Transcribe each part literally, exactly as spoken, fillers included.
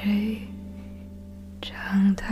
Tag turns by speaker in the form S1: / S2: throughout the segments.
S1: 谁长大。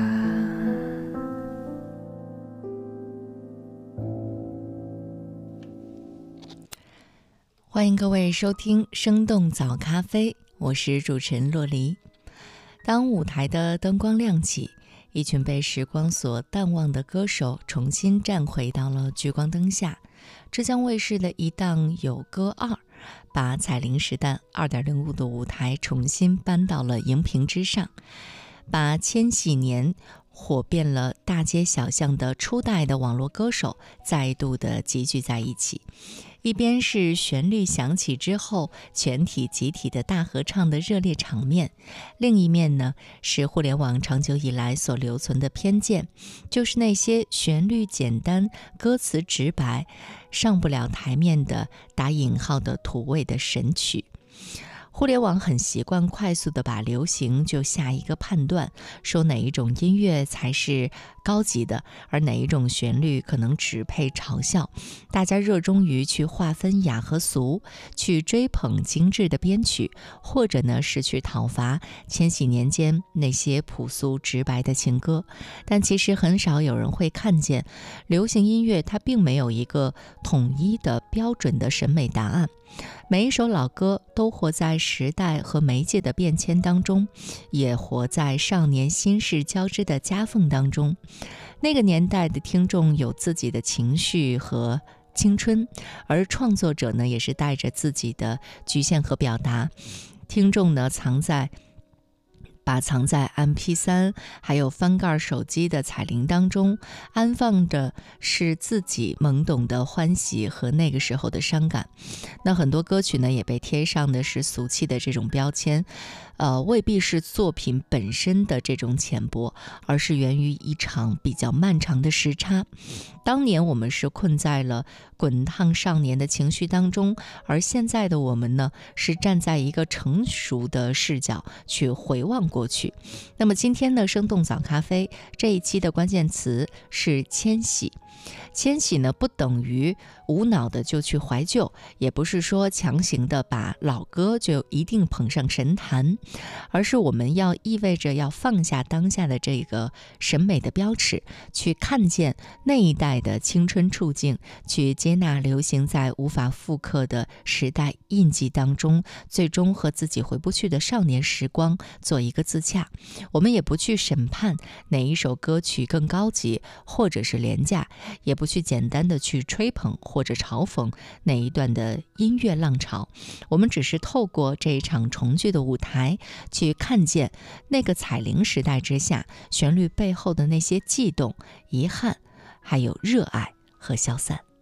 S2: 欢迎各位收听生动早咖啡，我是主持人洛黎。当舞台的灯光亮起，一群被时光所淡忘的歌手重新站回到了聚光灯下。浙江卫视的一档《有歌二》把彩铃时代 二点零 五 的舞台重新搬到了荧屏之上，把千禧年火遍了大街小巷的初代的网络歌手再度的集聚在一起。一边是旋律响起之后全体集体的大合唱的热烈场面，另一面呢是互联网长久以来所留存的偏见，就是那些旋律简单、歌词直白、上不了台面的打引号的土味的神曲。互联网很习惯快速地把流行就下一个判断，说哪一种音乐才是高级的，而哪一种旋律可能只配嘲笑。大家热衷于去划分雅和俗，去追捧精致的编曲，或者呢是去讨伐千禧年间那些朴素直白的情歌。但其实很少有人会看见，流行音乐它并没有一个统一的标准的审美答案。每一首老歌都活在时代和媒介的变迁当中，也活在少年心事交织的夹缝当中。那个年代的听众有自己的情绪和青春，而创作者呢也是带着自己的局限和表达。听众呢藏在把藏在 M P 三 还有翻盖手机的彩铃当中，安放着是自己懵懂的欢喜和那个时候的伤感。那很多歌曲呢也被贴上的是俗气的这种标签，呃，未必是作品本身的这种浅薄，而是源于一场比较漫长的时差。当年我们是困在了滚烫少年的情绪当中，而现在的我们呢是站在一个成熟的视角去回望过去。那么今天的生动早咖啡这一期的关键词是迁徙。迁徙呢不等于无脑的就去怀旧，也不是说强行的把老歌就一定捧上神坛，而是我们要意味着要放下当下的这个审美的标尺，去看见那一代的青春处境，去接纳流行在无法复刻的时代印记当中最终和自己回不去的少年时光做一个自洽。我们也不去审判哪一首歌曲更高级或者是廉价，也不去简单的去吹捧或者嘲讽哪一段的音乐浪潮。我们只是透过这一场重聚的舞台，去看见那个彩铃时代之下旋律背后的那些悸动、遗憾，还有热爱和消散。